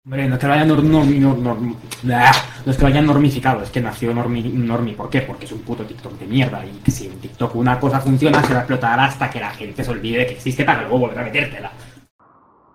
Hombre, no es que lo hayan no es que lo hayan normificado, es que nació normi. ¿Por qué? Porque es un puto TikTok de mierda. Y que si en TikTok una cosa funciona, se va a explotar hasta que la gente se olvide que existe para luego volver a metértela.